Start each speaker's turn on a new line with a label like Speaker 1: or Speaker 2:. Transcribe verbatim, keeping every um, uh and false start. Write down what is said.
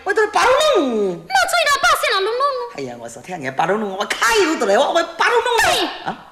Speaker 1: 我都巴龙龙。
Speaker 2: 莫吹那把声啊隆隆。
Speaker 1: 哎呀，我说听人巴龙龙，我开油的来，我我巴龙龙来啊。